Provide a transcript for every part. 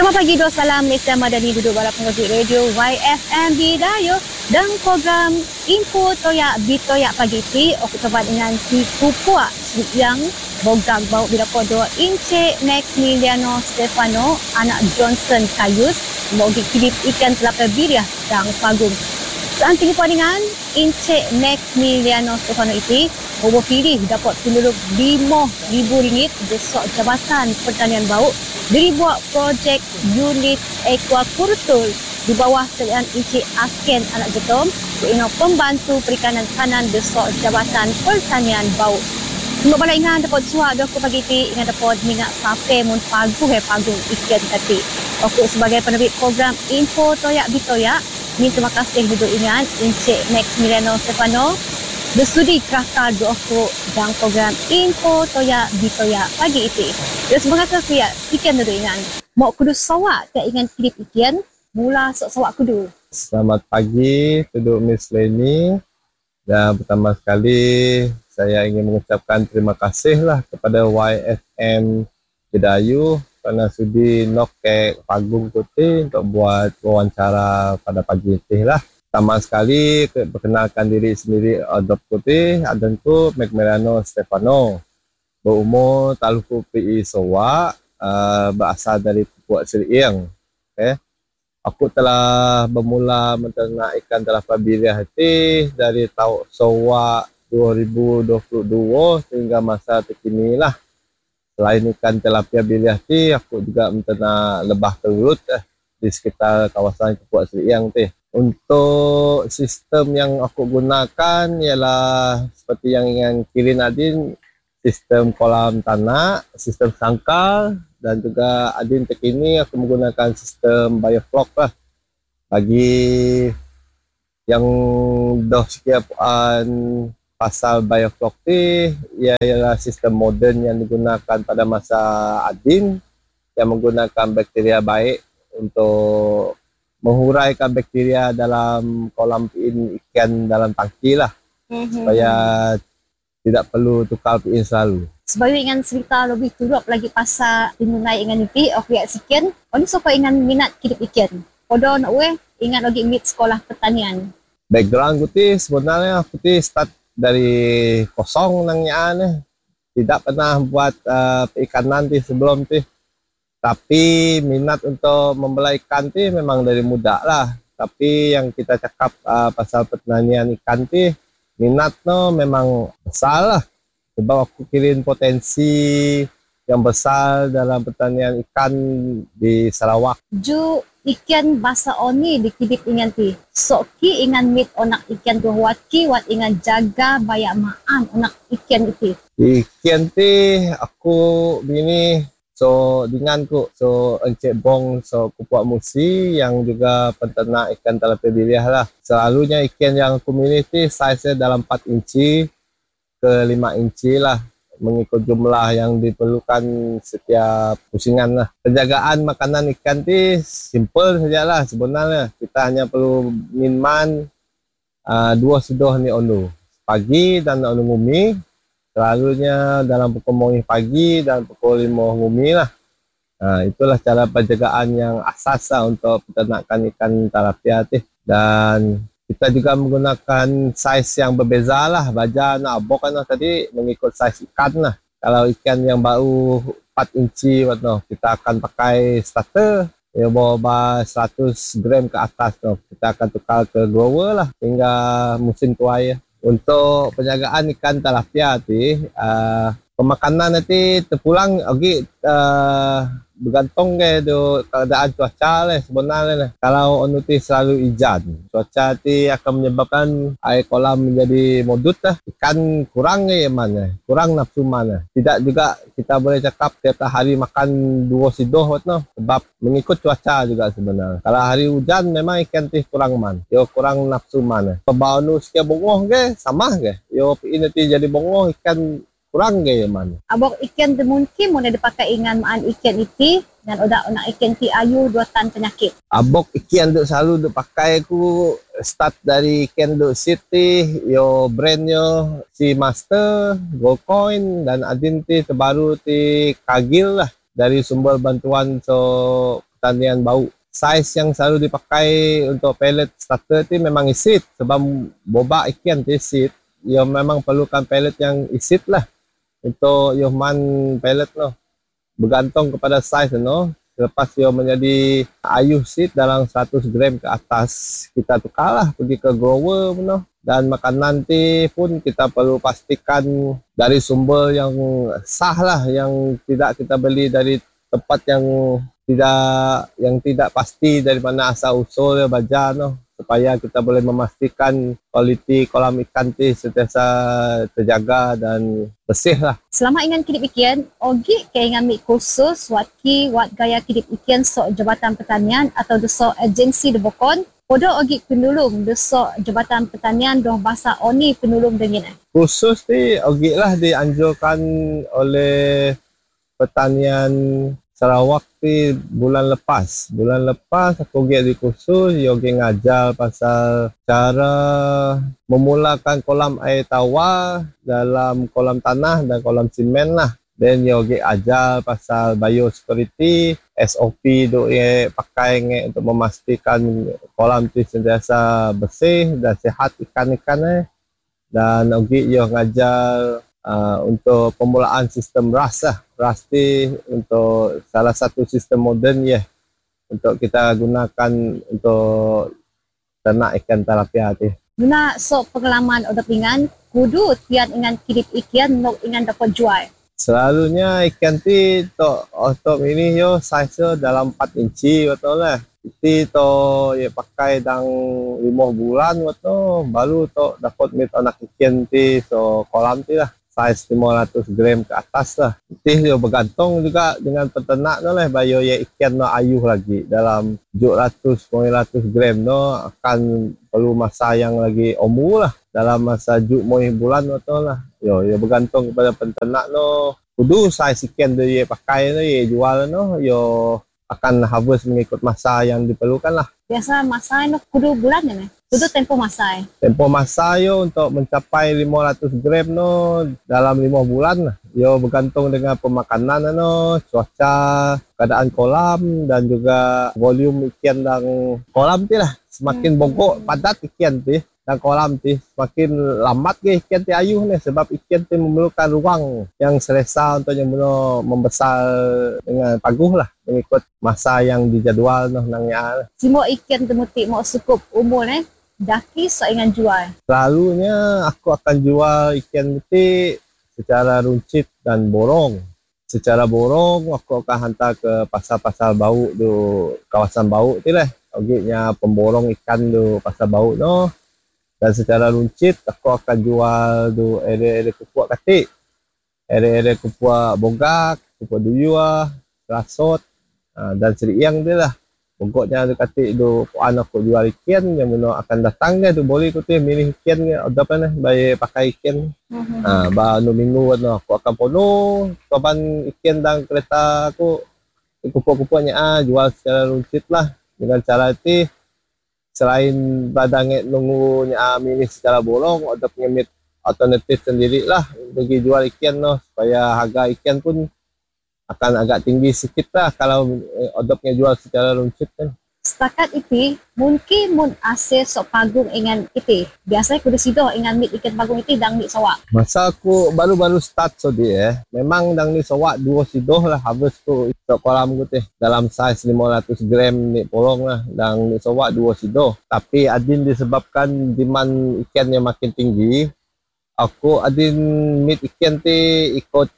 Selamat pagi, dua salam Malaysia Madani duduk bala penguji radio YFM Bidayu dan program Info Toyak Bitoyak pagi ti aku coba dengan si Kupua yang bogag bau bila kodo Ince Maximiliano Stefano anak Johnson Kayus mogi kidip ikan telapa biriah dan pagung. Seanting dengan Ince Maximiliano Stefano itu bobo pilih dapat penduduk RM5,000 besok Jabatan Pertanian Bau dari buat projek unit aquaculture di bawah selian Encik Aken anak Jetom iaitu pembantu perikanan kanan besok Jabatan Pertanian Bau. Cuma bala ingat dapat suak doku pagi ti ingat dapat mingat sampai mun paguh pagung ikan tadi. Aku sebagai penerbit program Info Toyak Bitoyak, ni terima kasih duduk ingat Encik Maximiliano Stefano bersudi kerahkan doku dalam program Info Toyak Bitoyak pagi itu. Dan semoga kasih ya, sekian duduk ingat. Mau kudu sawak tak ingat klip ikan, mula sok sawak kudu. Selamat pagi, duduk Miss Leni. Dan pertama sekali, saya ingin mengucapkan terima kasihlah kepada YFM Bidayu kerana sudi nok ke Pagung Putih untuk buat wawancara pada pagi ini lah. Pertama sekali, perkenalkan diri sendiri Adop Putih, adanku Maximiliano Stefano. Berumur Taluku PI Sowak, berasal dari Puak Seriang. Okay. Aku telah bermula menternak ikan telapa biriah dari tahun Sowak 2022 hingga masa terkini lah. Selain ikan tilapia biriah aku juga menternak lebah terurut di sekitar kawasan Puak Seriang . Untuk sistem yang aku gunakan ialah seperti yang ingin kirim Adin, sistem kolam tanah, sistem sangkal, dan juga Adin terkini aku menggunakan sistem biofloc lah. Bagi yang dah sekian pasal biofloc ni, ia ialah sistem moden yang digunakan pada masa Adin yang menggunakan bakteria baik untuk menghuraikan bakteria dalam kolam ikan dalam tangki lah. Supaya tidak perlu tukar PIN selalu. Sebagai ingin cerita lebih turut lagi pasal mengenai ingin ini, aku lihat sekian. Ini siapa ingin minat kidip ikan? Kodoh nak ingat lagi mit sekolah pertanian. Background aku sebenarnya aku start dari kosong nangnya tidak pernah buat perikanan sebelum tapi minat untuk membela ikan memang dari muda lah. Tapi yang kita cakap pasal pertanian ikan minat memang besar lah. Sebab aku kirim potensi yang besar dalam pertanian ikan di Sarawak. Ju ikan bahasa oni dikidip ingan Soki ingan mit onak ikan tu waki wat ingan jaga bayak maan onak ikan itu. Ikan aku begini. So denganku, so Encik Bong, so Kupuak Musi yang juga penternak ikan telapia biriah lah. Selalunya ikan yang aku milih size dalam 4 inci ke 5 inci lah. Mengikut jumlah yang diperlukan setiap pusingan lah. Penjagaan makanan ikan simple sajalah sebenarnya. Kita hanya perlu minman 2 sudoh ni onu. Pagi dan onu ngumi. Selalunya dalam pukul 5 pagi dan pukul 5 ngumi lah. Itulah cara penjagaan yang asas lah untuk peternakan ikan tilapia Dan kita juga menggunakan saiz yang berbeza lah. Baja nak abok kan tadi mengikut saiz ikan lah. Kalau ikan yang baru 4 inci kita akan pakai starter. Yang bawa 100 gram ke atas kita akan tukar ke grower lah hingga musim tuai. Untuk penjagaan ikan tilapia pemakanan nanti terpulang bergantung do keadaan cuaca sebenarnya. Kalau onu selalu hujan, cuaca akan menyebabkan air kolam menjadi modut ikan kurang kurang nafsu mana. Tidak juga kita boleh cakap tiap hari makan 2 sidoh sebab mengikut cuaca juga sebenarnya. Kalau hari hujan memang ikan kurang kurang nafsu mana. Pebau nu sekian bongoh sama yo nanti jadi bongoh ikan kurang mana. Abok ikan mungkin mau dipakai ingan maan ikan itu dan odak ikan ayu 2 tan penyakit. Abok ikan selalu pakai ku start dari ikan city yo brandnya si Master, Gold Coin dan Adin terbaru Kagil lah. Dari sumber bantuan pertanian bau. Saiz yang selalu dipakai untuk pellet starter tu memang isit sebab bobak ikan tu isit. Ia memang perlukan pellet yang isit lah untuk ia man pellet no. Bergantung kepada saiz no. Selepas ia menjadi ayuh sit dalam 100 gram ke atas, kita tukarlah pergi ke grower no. Dan makanan tu pun kita perlu pastikan dari sumber yang sah lah, yang tidak kita beli dari tempat yang tidak pasti dari mana asal usul dia baja no, supaya kita boleh memastikan kualiti kolam ikan tu sentiasa terjaga dan bersih lah. Selama ingan kidip ikan, ogi kaya ingan mik khusus wat gaya kidip ikan so Jabatan Pertanian atau deso agensi de Bokon, podo ogi penulung deso Jabatan Pertanian dong bahasa oni penulung dengan. Khusus ni ogi lah dianjurkan oleh Pertanian Sarawak di bulan lepas. Bulan lepas aku pergi di kursus, dia pergi ngajar pasal cara memulakan kolam air tawar dalam kolam tanah dan kolam simen lah. Dan dia pergi ajar pasal biosecurity, SOP tu dia pakai untuk memastikan kolam tu sentiasa bersih dan sihat ikan-ikan. Dan pergi dia ngajar untuk pemulaan sistem RAS lah. RAS ni untuk salah satu sistem moden ya, untuk kita gunakan untuk ternak ikan tilapia tu. Guna so pengalaman odop ingan, kudu tian ingan kidip ikan nok ingan dapat jual. Selalunya ikan tu untuk ini yo saiz dalam 4 inci betul lah. Itu to ya pakai dang 5 bulan betul baru to dapat mit anak ikan tu so kolam tu lah. Saiz 500 gram ke atas lah. Itu dia bergantung juga dengan peternak tu lah. Bayo ya ikan no ayuh lagi. Dalam 700-900 gram no akan perlu masa yang lagi umur lah. Dalam masa 7 bulan betul lah. Yo, ya bergantung kepada peternak no. Kudu saiz ikan dia pakai no, ya jual no. Yo akan harvest mengikut masa yang diperlukan lah. Biasa masa no kudu bulan ya meh? Kudu tempo masa. Tempo masa yo untuk mencapai 500 gram no dalam 5 bulan lah. Yo bergantung dengan pemakanan no, cuaca, keadaan kolam dan juga volume ikan dan kolam tu lah. Semakin bogok padat ikan tu dan kolam tu semakin lambat ke ikan tu ayuh ni sebab ikan tu memerlukan ruang yang selesa untuk yang membesar dengan paguh lah mengikut masa yang dijadual noh nangnya. Semua ikan temutik mau cukup umur daki so ingan jual. Selalunya aku akan jual ikan betik secara runcit dan borong. Secara borong aku akan hantar ke pasar-pasar bau tu, kawasan bau tu lah. Ogiknya pemborong ikan tu pasar bau no. Dan secara runcit aku akan jual tu area-area Kupuak Katik, area-area Kupuak Bogak, Kupuak Duyua, Rasot dan Seriang dia lah. Pokoknya ada katik tu puan aku jual ikan yang mana akan datang dia tu boleh aku tu milih ikan ke ada apa ni bayar pakai ikan. Baru minggu tu aku akan penuh kawan ikan dan kereta aku kupuak-kupuknya jual secara runcit lah dengan cara itu. Selain badangnya nunggunya milih secara bolong, ada pengemit alternatif sendiri lah bagi jual ikan no, supaya harga ikan pun akan agak tinggi sikit lah kalau odopnya jual secara runcit kan. Setakat itu, mungkin mun asal sok pagung ingan itu. Biasanya kudu sido ingan mit ikan pagung itu dang mit sawak. Masa aku baru-baru start so dia, memang dang ni sawak 2 sidoh lah harvest tu sok kolam aku teh. Dalam saiz 500 gram ni polong lah, dang ni sawak 2 sidoh. Tapi adin disebabkan demand ikan yang makin tinggi, aku adin mit ikan tu ikut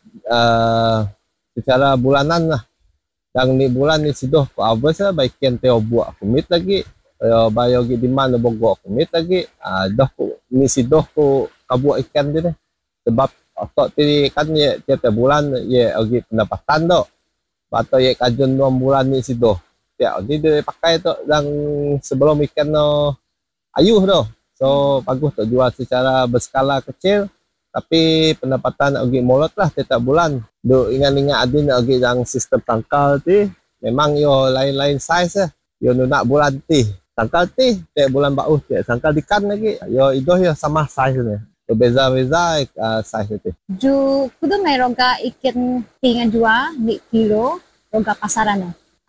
secara bulanan lah. Dan ni bulan ni sidoh ko harvest lah baik ikan teh buat aku mit lagi. Bayo gi demand bogok aku mit lagi. Dah ko ni sidoh ko kabuat ikan dia ni. Sebab otok ti kan ye tiap bulan ye agi pendapatan tok. Atau ye kajun 2 bulan ni sidoh. Tiap ni dia pakai tok dan sebelum ikan no ayuh dah. So bagus tok jual secara berskala kecil. Tapi pendapatan agi molot lah setiap bulan. Duk ingat-ingat adin agi yang sistem tangkal tu memang yo lain-lain saiz lah. Yo nak bulan ti. Tangkal ti tiap bulan bau tiap tangkal ikan lagi. Yo idoh yo sama saiz ni. Yo beza-beza saiz tu. Ju kudu mai roga ikan tingan jual di kilo roga pasaran.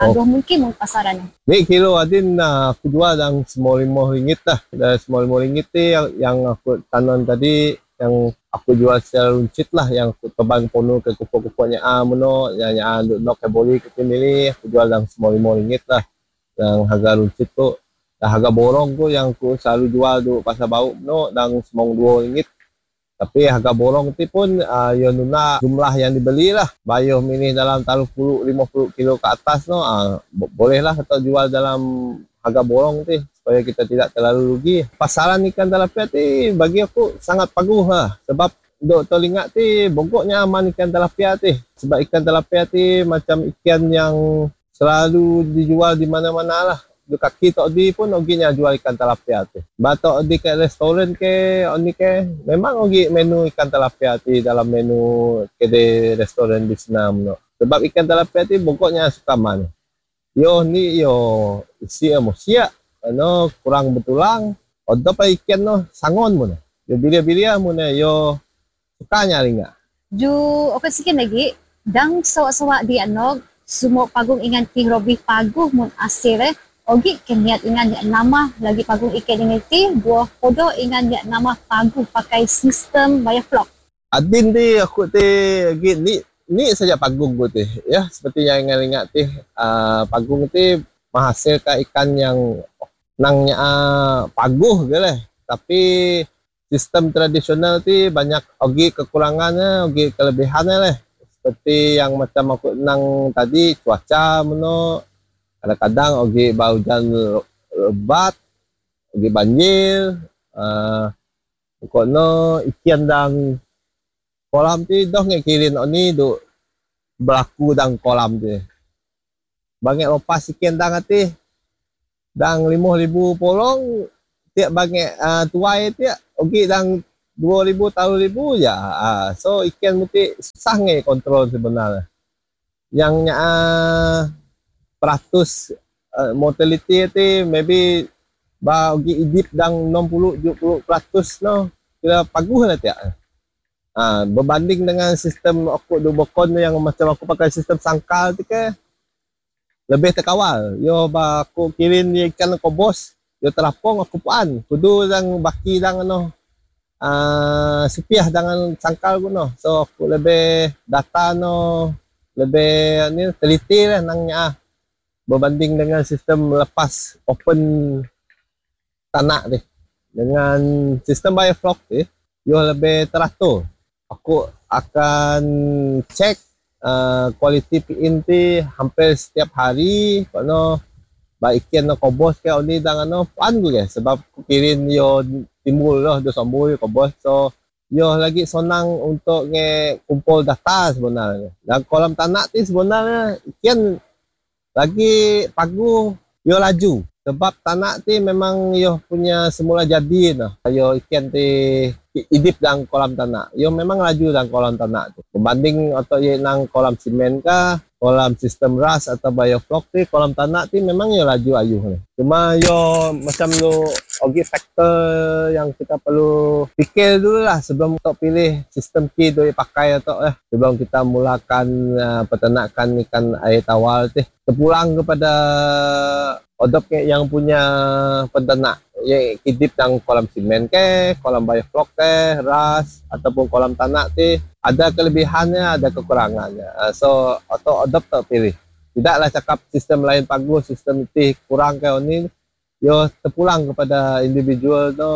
Aduh mungkin mong pasaran. Ni kilo adin na aku jual yang RM95 lah. Dan RM95 tu yang aku tanam tadi, yang aku jual secara runcit lah, yang aku tebang pono ke kupuk-kupuknya mono, yang duk ke boli ke sini, aku jual yang RM95 lah. Yang harga runcit tu. Dan harga borong tu yang aku selalu jual tu pasar bau no, dan RM92. Tapi harga borong tu pun ya nuna jumlah yang dibeli lah. Bayar mini dalam 40-50 kilo ke atas no, bolehlah kita jual dalam harga borong tu supaya kita tidak terlalu rugi. Pasaran ikan tilapia tu bagi aku sangat bagus lah. Sebab duk telingat tu bogoknya aman ikan tilapia tu. Sebab ikan tilapia tu macam ikan yang selalu dijual di mana-mana lah. Di kaki Tok Di pun oginya jual ikan tilapia tu. Ba Tok Di ke restoran ke oni ke memang ogi menu ikan tilapia tu dalam menu kedai restoran di sana no. Sebab ikan tilapia tu pokoknya suka man. Yo ni yo isi emosia ano kurang betulang. Odo pa ikan no sangon mo na. Yo bilia-bilia mo na yo sukanya ringa. Ju okay sikit lagi. Dang sawa-sawa di ano sumo pagung ingan ti Robi paguh mun asir Ogi keniat ingan ya nama lagi pagung ikan dengan ti buah podo ingan ya nama paguh pakai sistem biofloc. Adin ti aku ti ni saja pagung ko ti ya seperti yang ingat ti pagung ti menghasilkan ikan yang nangnya paguh ke lah. Tapi sistem tradisional ti banyak ogi kekurangannya, ogi kelebihannya lah. Seperti yang macam aku nang tadi cuaca meno kadang-kadang ogi hujan lebat, ogi banjir, pokoknya ikan dan kolam tu dah ngekirin oni duk berlaku dan kolam tu. Banyak lepas ikan dan hati, dan 5,000 polong, tiap banyak tuai tiap ogi dan 2,000 tahun ribu ya. So ikan mesti susah nge kontrol sebenarnya. Yang peratus mortality itu maybe bagi idip dan 60-70% no kira paguh lah tiap. Berbanding dengan sistem aku dubokon yang macam aku pakai sistem sangkal tu ke lebih terkawal. Yo aku kirim ikan kobos, yo terapung aku puan. Kudu dan baki dan no sepiah dengan sangkal ku no. So aku lebih data no lebih ni teliti lah nangnya. Berbanding dengan sistem lepas open tanah ni. Dengan sistem biofloc ni, you lebih teratur. Aku akan cek kualiti PIN tu hampir setiap hari. Kerana baik ikan no kobos ke oni dan ano puan gue sebab aku kirim yo timbul lah do sambul kobos. So yo lagi senang untuk kumpul data sebenarnya. Dan kolam tanah tu sebenarnya ikan lagi paguh yo laju sebab tanah ti memang yo punya semula jadi noh. Yo ikan ti hidup dalam kolam tanah. Yo memang laju dalam kolam tanah tu. Berbanding atau ye nang kolam simen kah, kolam sistem ras atau biofloc ti kolam tanah ti memang yo laju ayuh ni. Cuma yo macam lo ogi faktor yang kita perlu fikir dulu lah sebelum kita pilih sistem ki doi pakai atau sebelum kita mulakan peternakan ikan air tawar ti. Terpulang kepada odop yang punya peternak yang hidup dalam kolam simen ke, kolam biofloc ke, ras ataupun kolam tanah ti ada kelebihannya, ada kekurangannya. So atau odop tak pilih. Tidaklah cakap sistem lain bagus, sistem ti kurang ke ni. Yo terpulang kepada individual tu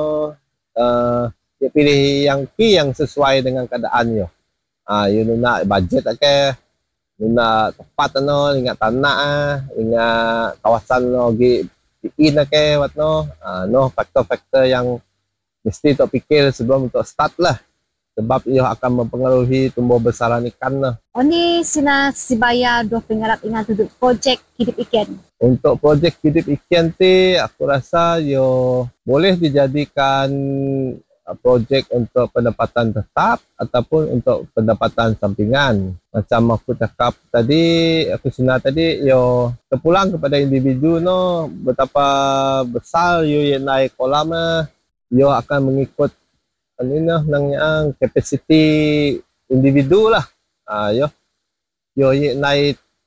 dia pilih yang sesuai dengan keadaan yo. You nak budget ke, nak tepat ingat tanah ingat kawasan lagi in ke wat no faktor-faktor yang mesti tok fikir sebelum untuk start lah sebab ia akan mempengaruhi tumbuh besaran ikan lah. Oni sina sibaya do pengarap ingat duduk projek hidup ikan. Untuk projek hidup ikan ti aku rasa yo boleh dijadikan projek untuk pendapatan tetap ataupun untuk pendapatan sampingan. Macam aku cakap tadi, aku sinar tadi, yo terpulang kepada individu no, betapa besar yo yang naik kolam yo akan mengikut ini nang kapasiti individu lah. Yo naik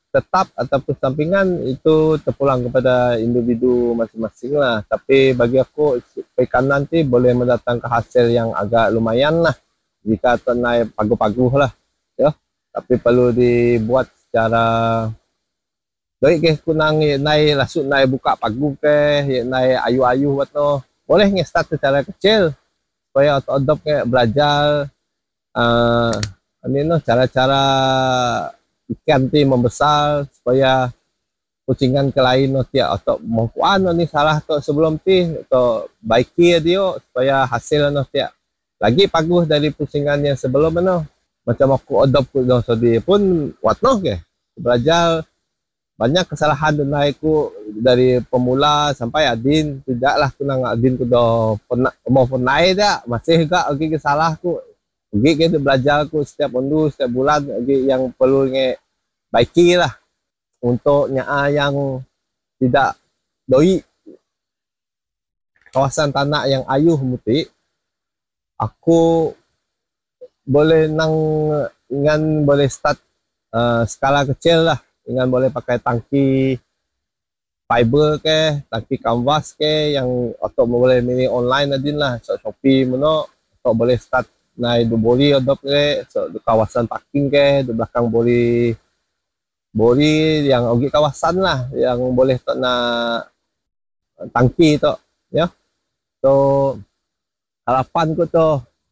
tetap ataupun sampingan itu terpulang kepada individu masing-masing lah. Tapi bagi aku perikanan tu boleh mendatangkan hasil yang agak lumayan lah jika tak naik paguh-paguh lah ya. Tapi perlu dibuat secara baik ke, kunang naik lasut naik buka paguh ke, naik ayu-ayu buat no. Boleh start secara kecil supaya otodop ke belajar ini no cara-cara ikan ti membesar supaya pucingan ke lain no tiak atau mohkuan no ni salah tu sebelum ti atau baiki dia supaya hasil no tiak lagi bagus dari pucingan yang sebelum no. Macam aku adopt ku no so dia pun wat no ke belajar banyak kesalahan dan naikku dari pemula sampai adin tidaklah kunang adin ku dah pernah mau naik dah masih juga lagi kesalahku lagi kita belajar ku setiap minggu setiap bulan lagi yang perlu baiki lah untuk nyaa yang tidak doi kawasan tanah yang ayuh muti aku boleh nang dengan boleh start skala kecil lah dengan boleh pakai tangki fiber ke tangki canvas ke yang atau boleh mini online adin lah so Shopee mono atau boleh start naik bori adop ke so di kawasan parking ke di belakang bori yang ogi kawasan lah yang boleh tak nak tangki tu ya. So harapan ku tu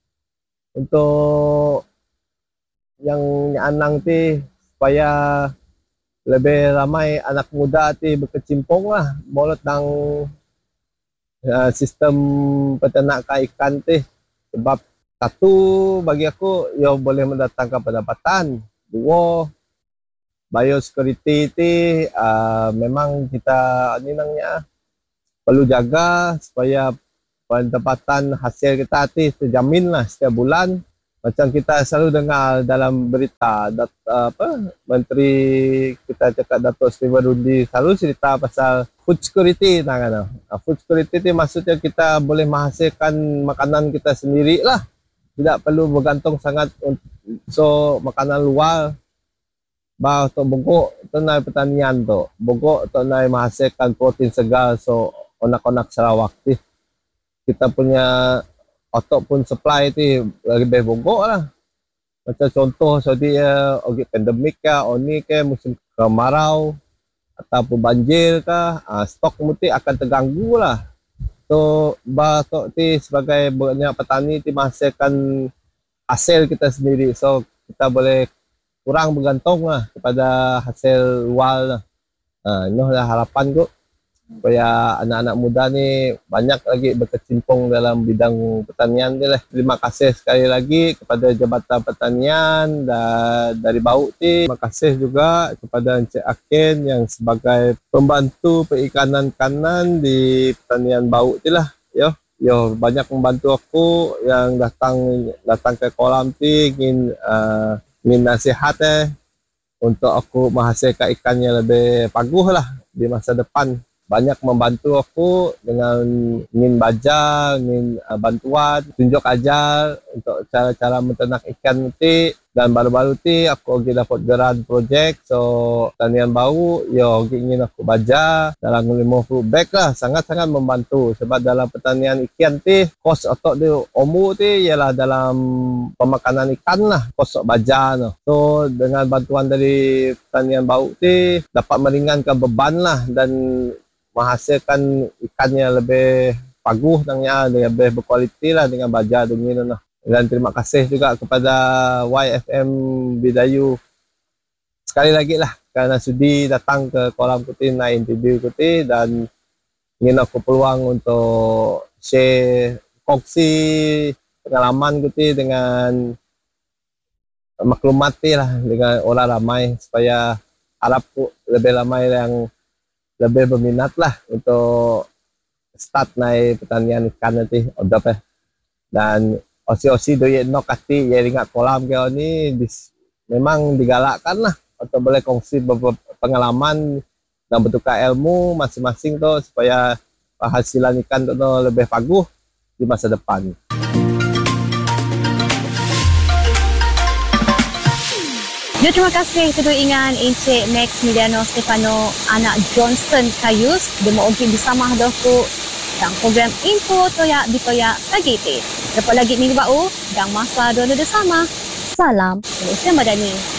untuk yang anang ti supaya lebih ramai anak muda ti berkecimpung lah mulut dang sistem peternakan ikan ti sebab satu bagi aku ia boleh mendatangkan pendapatan, dua biosecurity ti memang kita ni nangnya perlu jaga supaya pendapatan hasil kita ti terjamin lah setiap bulan. Macam kita selalu dengar dalam berita Menteri kita cakap Datuk Seri Wahyudi selalu cerita pasal food security kan. Food security ti maksudnya kita boleh menghasilkan makanan kita sendiri lah. Tidak perlu bergantung sangat so makanan luar. Bah untuk bogok tu naik pertanian tu. Bogok tu naik menghasilkan protein segar so onak-onak Sarawak ti. Kita punya otok pun supply ti lebih bogok lah. Macam contoh so dia pandemik ke, oni ke musim kemarau ataupun banjir ke, stok muti akan terganggu lah. So bah tok ti sebagai banyak petani ti menghasilkan hasil kita sendiri. So kita boleh kurang bergantung lah kepada hasil luar lah. Inilah harapan ku supaya anak-anak muda ni banyak lagi berkecimpung dalam bidang pertanian ni lah. Terima kasih sekali lagi kepada Jabatan Pertanian dan dari Bau ti. Terima kasih juga kepada Encik Akin yang sebagai pembantu perikanan kanan di pertanian Bau ti lah. Yo banyak membantu aku yang datang ke kolam ti ingin nasihat untuk aku menghasilkan ikan yang lebih bagus lah di masa depan. Banyak membantu aku dengan ingin baca, ingin bantuan, tunjuk ajar untuk cara-cara menternak ikan nanti. Dan baru-baru ti aku lagi dapat geran projek so pertanian Bau yo ingin aku baca dalam 50 beg lah, sangat-sangat membantu sebab dalam pertanian ikan ti kos otok dia omu ti ialah dalam pemakanan ikan lah, kos baja no. So dengan bantuan dari pertanian Bau ti dapat meringankan beban lah dan menghasilkan ikan yang lebih bagus dan lebih berkualiti lah dengan baja dunia lah. Dan terima kasih juga kepada YFM Bidayu sekali lagi lah kerana sudi datang ke kolam Kuti naik interview Kuti dan ingin aku peluang untuk share kongsi pengalaman Kuti dengan maklumat lah dengan orang ramai supaya harap lebih ramai yang lebih berminat lah untuk start naik pertanian ikan nanti dan osi-osi doyek no kati ya ingat kolam kau ni memang digalakkan lah atau boleh kongsi pengalaman dan bertukar ilmu masing-masing tu supaya penghasilan ikan tu lebih bagus di masa depan. Yo, terima kasih tudu ingan Encik Maximiliano Stefano anak Johnson Kayus demo ogi bersama doku dalam program Info Toyak Bitoyak pagi ti. Lepas lagi minggu bau dan masa dua sama. Salam Malaysia Madani.